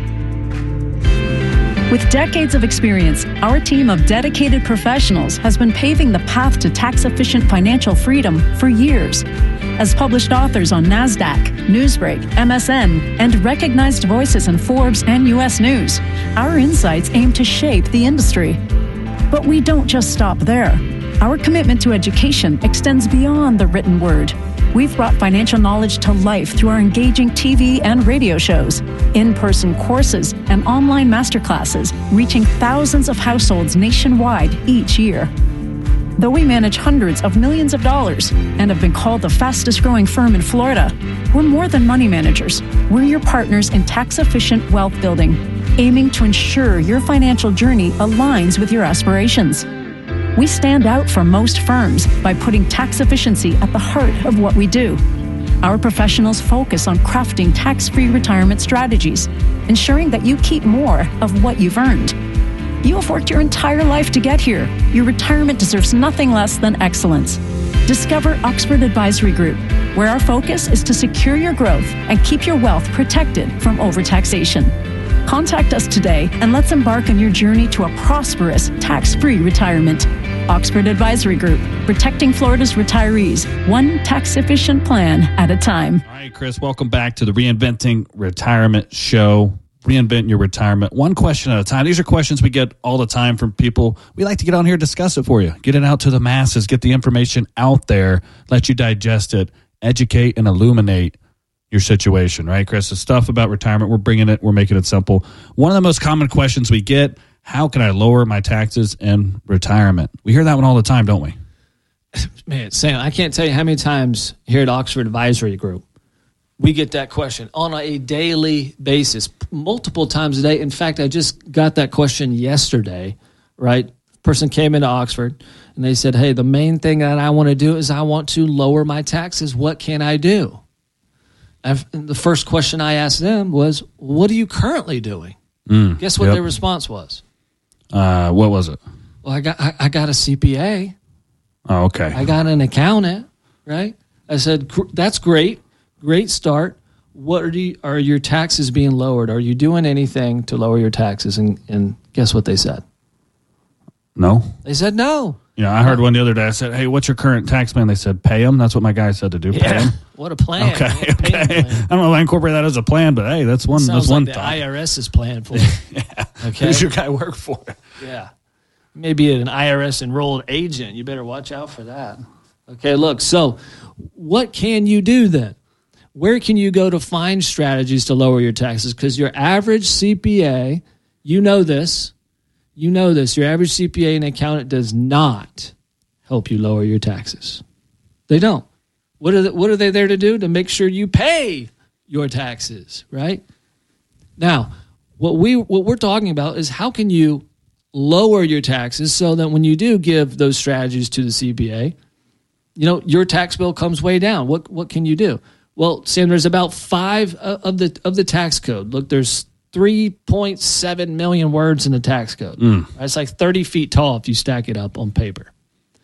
With decades of experience, our team of dedicated professionals has been paving the path to tax-efficient financial freedom for years. As published authors on NASDAQ, Newsbreak, M S N, and recognized voices in Forbes and U S News, our insights aim to shape the industry. But we don't just stop there. Our commitment to education extends beyond the written word. We've brought financial knowledge to life through our engaging T V and radio shows, in-person courses, and online masterclasses, reaching thousands of households nationwide each year. Though we manage hundreds of millions of dollars and have been called the fastest growing firm in Florida, we're more than money managers. We're your partners in tax-efficient wealth building, aiming to ensure your financial journey aligns with your aspirations. We stand out from most firms by putting tax efficiency at the heart of what we do. Our professionals focus on crafting tax-free retirement strategies, ensuring that you keep more of what you've earned. You have worked your entire life to get here. Your retirement deserves nothing less than excellence. Discover Oxford Advisory Group, where our focus is to secure your growth and keep your wealth protected from overtaxation. Contact us today and let's embark on your journey to a prosperous, tax-free retirement. Oxford Advisory Group, protecting Florida's retirees, one tax-efficient plan at a time. All right, Chris, welcome back to the Reinventing Retirement Show. Reinvent your retirement, one question at a time. These are questions we get all the time from people. We like to get on here and discuss it for you, get it out to the masses, get the information out there, let you digest it, educate and illuminate your situation, right, Chris? The stuff about retirement, we're bringing it, we're making it simple. One of the most common questions we get, how can I lower my taxes in retirement? We hear that one all the time, don't we? Man, Sam, I can't tell you how many times here at Oxford Advisory Group, we get that question on a daily basis, multiple times a day. In fact, I just got that question yesterday, right? Person came into Oxford and they said, hey, the main thing that I want to do is I want to lower my taxes. What can I do? I've, the first question I asked them was, what are you currently doing? Mm, Guess what yep. their response was? Uh, what was it? Well, I got I, I got a C P A. Oh, okay. I got an accountant, right? I said, that's great. Great start. What are, you, are your taxes being lowered? Are you doing anything to lower your taxes? And, and guess what they said? No. They said no. Yeah, I heard one the other day. I said, hey, what's your current tax plan? They said, pay them. That's what my guy said to do. Pay Yeah. them. What a plan. Okay, What a payment okay. plan. I don't know if I incorporate that as a plan, but hey, that's one. Sounds That's one like the thought. IRS's plan for it. yeah. Okay. Who's your guy work for? Yeah. Maybe an I R S enrolled agent. You better watch out for that. Okay, look. So what can you do then? Where can you go to find strategies to lower your taxes? Because your average C P A, you know this, you know this, your average C P A and accountant does not help you lower your taxes. They don't. What are they, what are they there to do? To make sure you pay your taxes, right? Now, what we what we're talking about is how can you lower your taxes so that when you do give those strategies to the C P A, you know, your tax bill comes way down. What what can you do? Well, Sam, there's about five of the of the tax code. Look, there's three point seven million words in the tax code. Mm. It's like thirty feet tall if you stack it up on paper.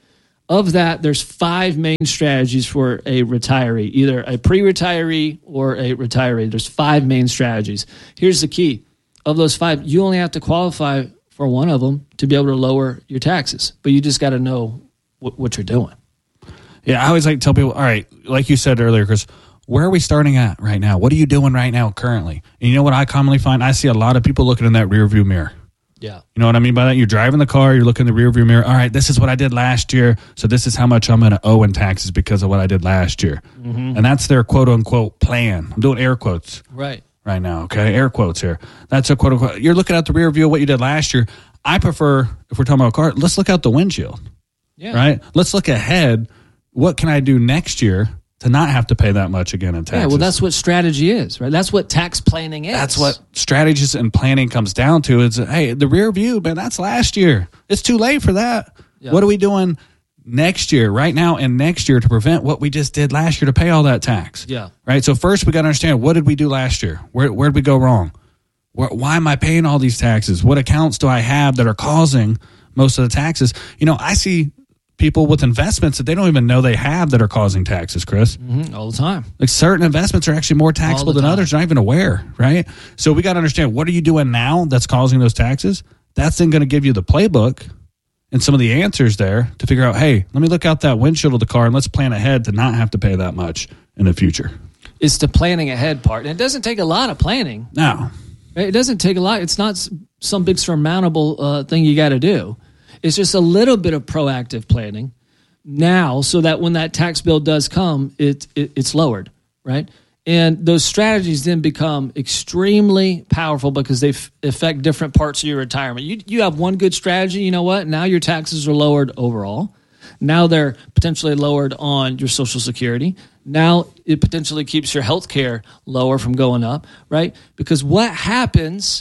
Of that, there's five main strategies for a retiree, either a pre-retiree or a retiree. There's five main strategies. Here's the key. Of those five, you only have to qualify for one of them to be able to lower your taxes. But you just got to know what, what you're doing. Yeah, I always like to tell people, all right, like you said earlier, Chris, where are we starting at right now? What are you doing right now currently? And you know what I commonly find? I see a lot of people looking in that rear view mirror. Yeah. You know what I mean by that? You're driving the car, you're looking in the rear view mirror. All right, this is what I did last year, so this is how much I'm going to owe in taxes because of what I did last year. Mm-hmm. And that's their quote-unquote plan. I'm doing air quotes Right. right now, okay? Air quotes here. That's a quote-unquote. You're looking at the rear view of what you did last year. I prefer, if we're talking about a car, let's look out the windshield, Yeah. right? Let's look ahead. What can I do next year to not have to pay that much again in taxes? Yeah, well, that's what strategy is, right? That's what tax planning is. That's what strategies and planning comes down to. Is, hey, the rear view, man, that's last year. It's too late for that. Yeah. What are we doing next year, right now and next year to prevent what we just did last year to pay all that tax? Yeah. Right? So first we got to understand, what did we do last year? Where where did we go wrong? Where, why am I paying all these taxes? What accounts do I have that are causing most of the taxes? You know, I see people with investments that they don't even know they have that are causing taxes, Chris. Mm-hmm. All the time. Like certain investments are actually more taxable the than time. others, not even aware, right? So we got to understand, what are you doing now that's causing those taxes? That's then going to give you the playbook and some of the answers there to figure out, hey, let me look out that windshield of the car and let's plan ahead to not have to pay that much in the future. It's the planning ahead part. And it doesn't take a lot of planning. No. It doesn't take a lot. It's not s- some big surmountable uh, thing you got to do. It's just a little bit of proactive planning now so that when that tax bill does come, it, it it's lowered, right? And those strategies then become extremely powerful because they f- affect different parts of your retirement. You you have one good strategy, you know what? Now your taxes are lowered overall. Now they're potentially lowered on your Social Security. Now it potentially keeps your health care lower from going up, right? Because what happens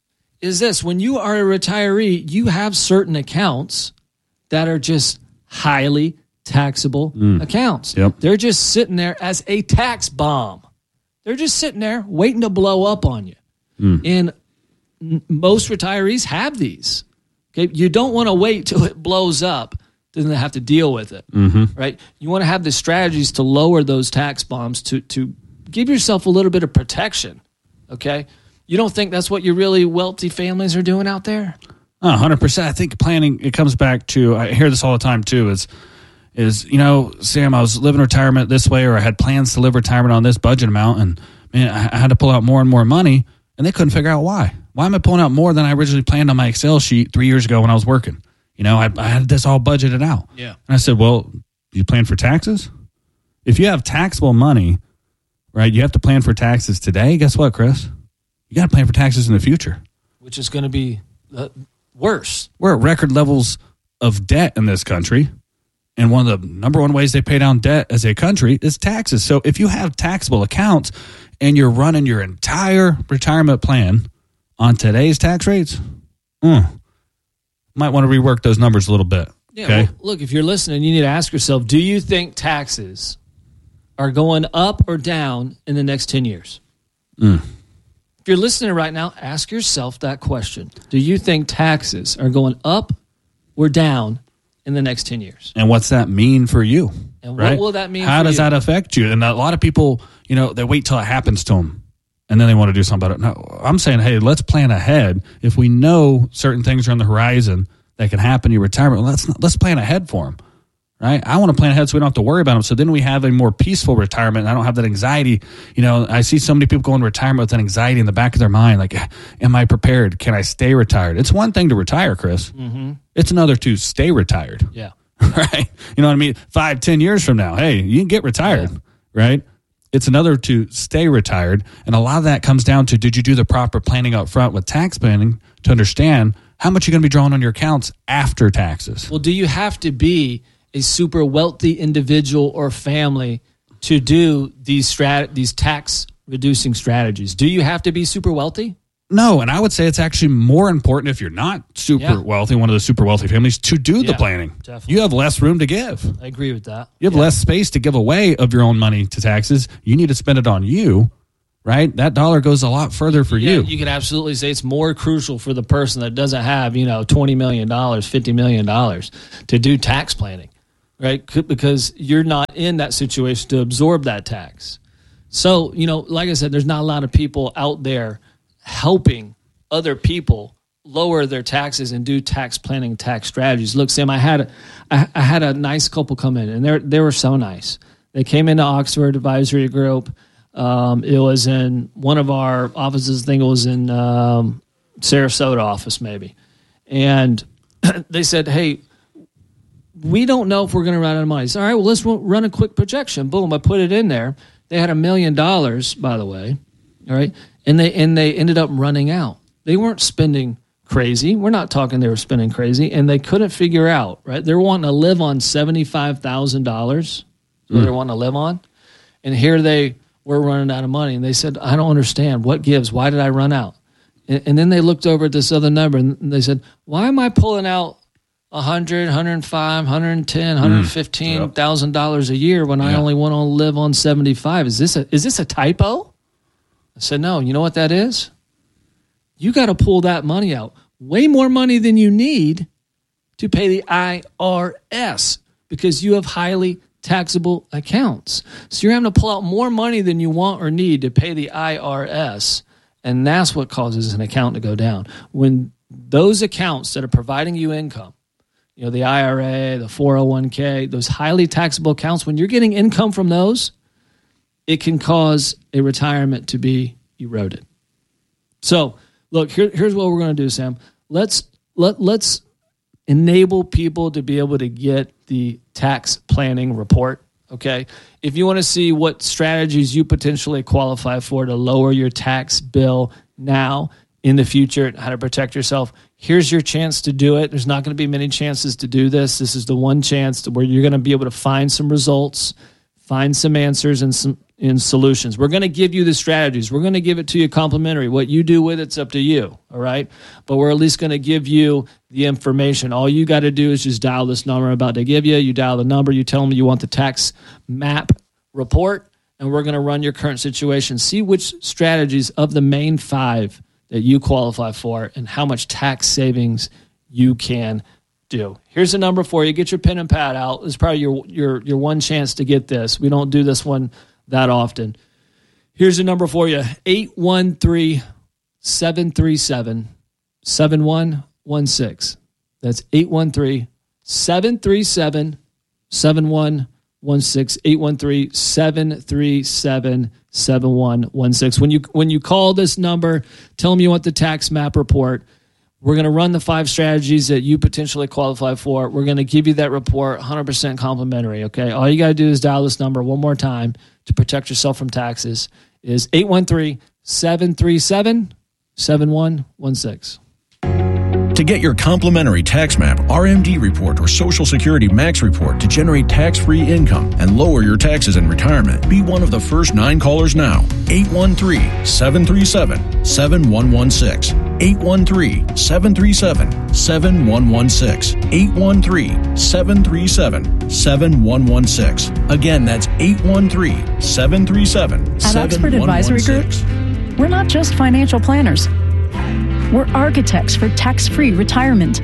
is this. When you are a retiree, you have certain accounts that are just highly taxable Mm. accounts. Yep. They're just sitting there as a tax bomb. They're just sitting there waiting to blow up on you. Mm. And n- most retirees have these. Okay, you don't want to wait till it blows up, then they have to deal with it. Mm-hmm. Right? You want to have the strategies to lower those tax bombs to to give yourself a little bit of protection. Okay, you don't think that's what your really wealthy families are doing out there? Oh, one hundred percent. I think planning, it comes back to, I hear this all the time too, is, is, you know, Sam, I was living retirement this way, or I had plans to live retirement on this budget amount, and man, I, I had to pull out more and more money, and they couldn't figure out why. Why am I pulling out more than I originally planned on my Excel sheet three years ago when I was working? You know, I, I had this all budgeted out. Yeah. And I said, well, you plan for taxes? If you have taxable money, right, you have to plan for taxes today. Guess what, Chris? You got to plan for taxes in the future. Which is going to be uh, worse. We're at record levels of debt in this country. And one of the number one ways they pay down debt as a country is taxes. So if you have taxable accounts and you're running your entire retirement plan on today's tax rates, mm, might want to rework those numbers a little bit. Yeah. Okay. Well, look, if you're listening, you need to ask yourself, do you think taxes are going up or down in the next ten years? Mm. If you're listening right now, ask yourself that question. Do you think taxes are going up or down in the next ten years? And what's that mean for you? And right? what will that mean How for does you? that affect you? And a lot of people, you know, they wait till it happens to them and then they want to do something about it. No, I'm saying, hey, let's plan ahead. If we know certain things are on the horizon that can happen in your retirement, well, let's, not, let's plan ahead for them. Right? I want to plan ahead so we don't have to worry about them. So then we have a more peaceful retirement and I don't have that anxiety. You know, I see so many people go into retirement with that anxiety in the back of their mind. Like, am I prepared? Can I stay retired? It's one thing to retire, Chris. Mm-hmm. It's another to stay retired. Yeah. Right? You know what I mean? Five, ten years from now, hey, you can get retired. Yeah. Right? It's another to stay retired. And a lot of that comes down to, did you do the proper planning up front with tax planning to understand how much you're going to be drawing on your accounts after taxes? Well, do you have to be a super wealthy individual or family to do these strat- these tax reducing strategies? Do you have to be super wealthy? No, and I would say it's actually more important if you're not super Yeah. wealthy, one of the super wealthy families, to do the Yeah, planning. definitely. You have less room to give. I agree with that. You have Yeah. less space to give away of your own money to taxes. You need to spend it on you, right? That dollar goes a lot further for Yeah, you. you could absolutely say it's more crucial for the person that doesn't have, you know, twenty million dollars, fifty million dollars to do tax planning, right? C- Because you're not in that situation to absorb that tax. So, you know, like I said, there's not a lot of people out there helping other people lower their taxes and do tax planning, tax strategies. Look, Sam, I had a, I, I had a nice couple come in, and they they were so nice. They came into Oxford Advisory Group. Um, it was in one of our offices. I think it was in um, Sarasota office, maybe. And they said, "Hey, we don't know if we're going to run out of money." So, all right, well, let's run a quick projection. Boom, I put it in there. They had a million dollars, by the way. All right, and they and they ended up running out. They weren't spending crazy. We're not talking they were spending crazy, and they couldn't figure out, right? They're wanting to live on seventy-five thousand dollars. What Mm. they're wanting to live on. And here they were running out of money. And they said, I don't understand. What gives? Why did I run out? And, and then they looked over at this other number, and they said, why am I pulling out one hundred, one hundred five, one hundred ten, one hundred fifteen thousand dollars a year when I Yeah. only want to live on seventy-five? Is this a, is this a typo? I said, no. You know what that is? You got to pull that money out. Way more money than you need to pay the I R S because you have highly taxable accounts. So you're having to pull out more money than you want or need to pay the I R S, and that's what causes an account to go down. When those accounts that are providing you income, you know, the I R A, the four oh one k, those highly taxable accounts, when you're getting income from those, it can cause a retirement to be eroded. So, look, here, here's what we're going to do, Sam. Let's let let's enable people to be able to get the tax planning report. Okay, if you want to see what strategies you potentially qualify for to lower your tax bill now, in the future, how to protect yourself, here's your chance to do it. There's not going to be many chances to do this. This is the one chance to where you're going to be able to find some results, find some answers and some in solutions. We're going to give you the strategies. We're going to give it to you complimentary. What you do with it's up to you, all right? But we're at least going to give you the information. All you got to do is just dial this number I'm about to give you. You dial the number. You tell them you want the tax map report, and we're going to run your current situation, see which strategies of the main five that you qualify for and how much tax savings you can do. Here's a number for you. Get your pen and pad out. It's probably your your your one chance to get this. We don't do this one that often. Here's a number for you, eight one three, seven three seven, seven one one six. That's eight one three, seven three seven, seven one one six, eight one three, seven three seven, seven one one six. When you when you call this number, tell them you want the tax map report. We're going to run the five strategies that you potentially qualify for. We're going to give you that report one hundred percent complimentary, okay? All you got to do is dial this number one more time to protect yourself from taxes. Is eight one three, seven three seven, seven one one six. To get your complimentary tax map, R M D report, or Social Security Max report to generate tax-free income and lower your taxes in retirement, be one of the first nine callers now. eight one three, seven three seven, seven one one six. eight one three, seven three seven, seven one one six. eight one three, seven three seven, seven one one six. Again, that's eight one three, seven three seven, seven one one six. At Oxford Advisory Group, we're not just financial planners. We're architects for tax-free retirement.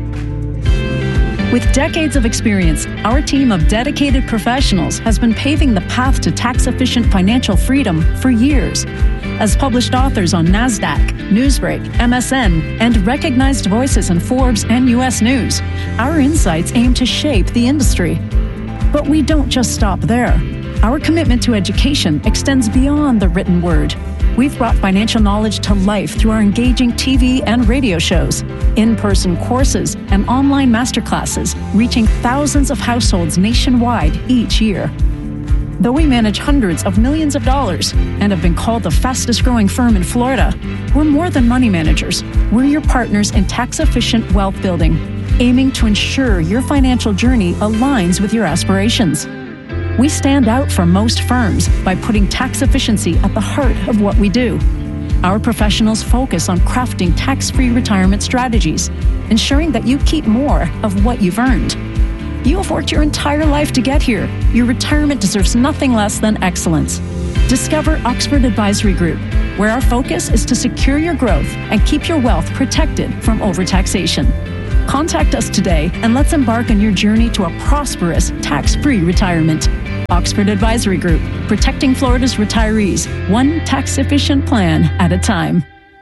With decades of experience, our team of dedicated professionals has been paving the path to tax-efficient financial freedom for years. As published authors on NASDAQ, Newsbreak, M S N, and recognized voices in Forbes and U S News, our insights aim to shape the industry. But we don't just stop there. Our commitment to education extends beyond the written word. We've brought financial knowledge to life through our engaging T V and radio shows, in-person courses, and online masterclasses, reaching thousands of households nationwide each year. Though we manage hundreds of millions of dollars and have been called the fastest growing firm in Florida, we're more than money managers. We're your partners in tax-efficient wealth building, aiming to ensure your financial journey aligns with your aspirations. We stand out from most firms by putting tax efficiency at the heart of what we do. Our professionals focus on crafting tax-free retirement strategies, ensuring that you keep more of what you've earned. You have worked your entire life to get here. Your retirement deserves nothing less than excellence. Discover Oxford Advisory Group, where our focus is to secure your growth and keep your wealth protected from overtaxation. Contact us today and let's embark on your journey to a prosperous, tax-free retirement. Oxford Advisory Group, protecting Florida's retirees, one tax-efficient plan at a time.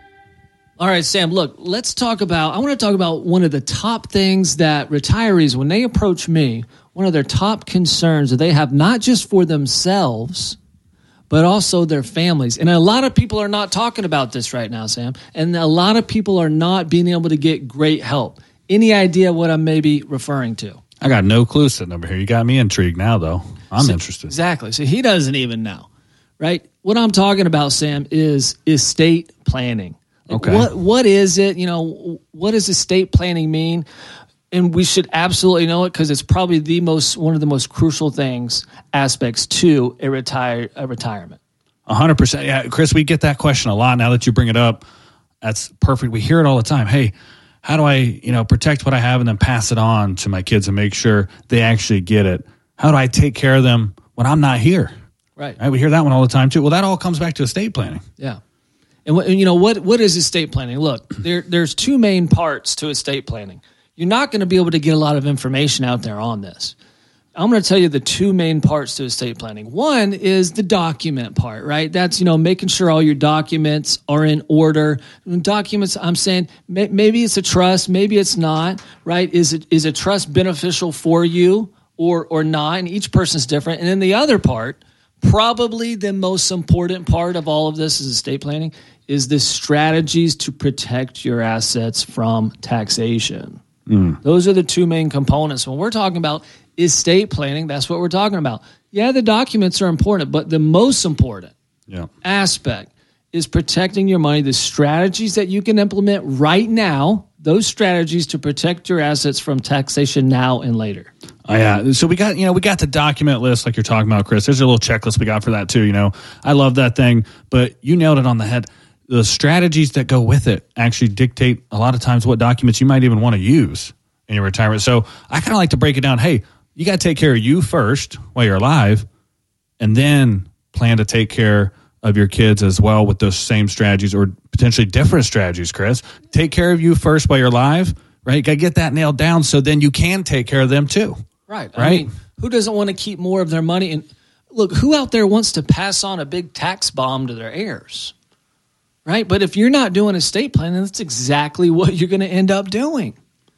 All right, Sam, look, let's talk about, I want to talk about one of the top things that retirees, when they approach me, one of their top concerns that they have, not just for themselves, but also their families. And a lot of people are not talking about this right now, Sam. And a lot of people are not being able to get great help. Any idea what I'm maybe referring to? I got no clue sitting over here. You got me intrigued now, though. I'm so, interested. Exactly. So he doesn't even know, right? What I'm talking about, Sam, is estate planning. Like Okay. What What is it? You know, what does estate planning mean? And we should absolutely know it because it's probably the most one of the most crucial things, aspects to a retire a retirement. A hundred percent. Yeah, Chris, we get that question a lot. Now that you bring it up, that's perfect. We hear it all the time. Hey, how do I, you know, protect what I have and then pass it on to my kids and make sure they actually get it? How do I take care of them when I'm not here? Right. Right. We hear that one all the time too. Well, that all comes back to estate planning. Yeah. And, what, and you know, what what is estate planning? Look, there there's two main parts to estate planning. You're not going to be able to get a lot of information out there on this. I'm going to tell you the two main parts to estate planning. One is the document part, right? That's, you know, making sure all your documents are in order. And documents, I'm saying may, maybe it's a trust, maybe it's not, right? Is it is a trust beneficial for you or or not? And each person's different. And then the other part, probably the most important part of all of this is estate planning, is the strategies to protect your assets from taxation. Mm. Those are the two main components. When we're talking about estate planning, that's what we're talking about. Yeah, the documents are important, but the most important yeah. aspect is protecting your money, the strategies that you can implement right now, those strategies to protect your assets from taxation now and later. Oh, yeah. So we got, you know, we got the document list like you're talking about, Chris. There's a little checklist we got for that too. You know, I love that thing, but you nailed it on the head. The strategies that go with it actually dictate a lot of times what documents you might even want to use in your retirement. So I kind of like to break it down. Hey, you got to take care of you first while you're alive, and then plan to take care of your kids as well with those same strategies or potentially different strategies, Chris. Take care of you first while you're alive, right? You got to get that nailed down so then you can take care of them too. Right. Right. I mean, who doesn't want to keep more of their money? And look, who out there wants to pass on a big tax bomb to their heirs? Right. But if you're not doing estate planning, that's exactly what you're going to end up doing.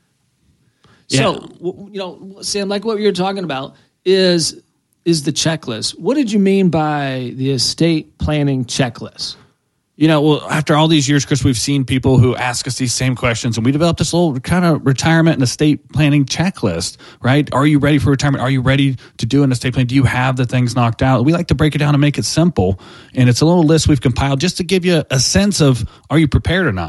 Yeah. So, you know, Sam, like what you're talking about is is the checklist. What did you mean by the estate planning checklist? You know, well, after all these years, Chris, we've seen people who ask us these same questions, and we developed this little kind of retirement and estate planning checklist, right? Are you ready for retirement? Are you ready to do an estate plan? Do you have the things knocked out? We like to break it down and make it simple, and it's a little list we've compiled just to give you a sense of, are you prepared or not?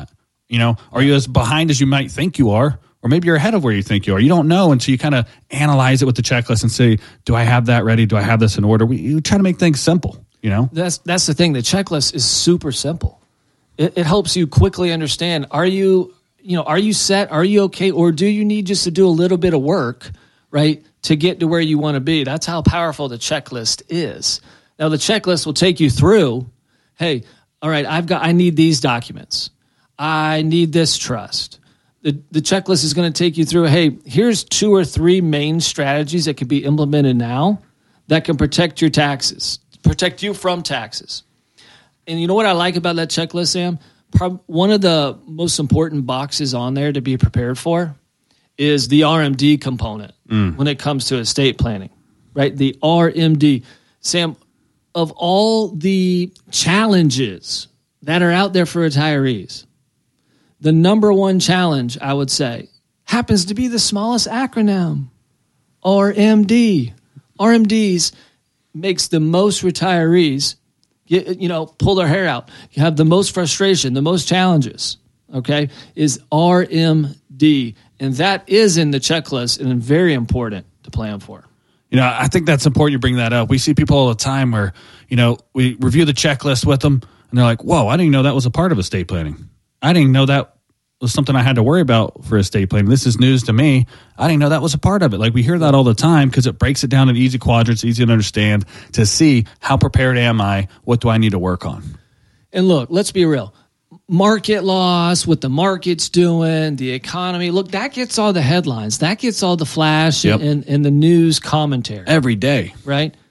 You know, are you as behind as you might think you are? Or maybe you're ahead of where you think you are. You don't know until you kind of analyze it with the checklist and say, do I have that ready? Do I have this in order? We you try to make things simple, you know? That's that's the thing. The checklist is super simple. It, it helps you quickly understand, are you, you know, are you set? Are you okay? Or do you need just to do a little bit of work, right, to get to where you want to be? That's how powerful the checklist is. Now, the checklist will take you through, hey, all right, I've got, I need these documents. I need this trust. The, the checklist is going to take you through, hey, here's two or three main strategies that can be implemented now that can protect your taxes, protect you from taxes. And you know what I like about that checklist, Sam? Pro- one of the most important boxes on there to be prepared for is the R M D component mm. when it comes to estate planning, right? The R M D. Sam, of all the challenges that are out there for retirees, the number one challenge, I would say, happens to be the smallest acronym, R M D. R M Ds makes the most retirees, you, you know, pull their hair out. You have the most frustration, the most challenges, okay, is R M D. And that is in the checklist and very important to plan for. You know, I think that's important you bring that up. We see people all the time where, you know, we review the checklist with them and they're like, whoa, I didn't know that was a part of estate planning. I didn't know that was something I had to worry about for estate planning. This is news to me. I didn't know that was a part of it. Like we hear that all the time because it breaks it down in easy quadrants, easy to understand, to see how prepared am I, what do I need to work on. And look, let's be real. Market loss, what the market's doing, the economy. Look, that gets all the headlines. That gets all the flash yep. and, and the news commentary. Every day. Right?